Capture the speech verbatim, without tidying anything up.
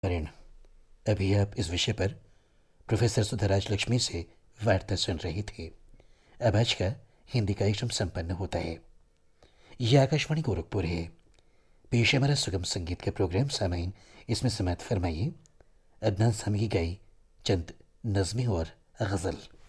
करण, अभी आप इस विषय पर प्रोफेसर सुधराज लक्ष्मी से वार्ता सुन रही थी। अब आज का हिंदी कार्यक्रम संपन्न होता है। यह आकाशवाणी गोरखपुर है। पेश है हमारा सुगम संगीत का प्रोग्राम। सामाइन इसमें समात फरमाइए अदनान सामी की गाई चंद नज़में और गज़ल।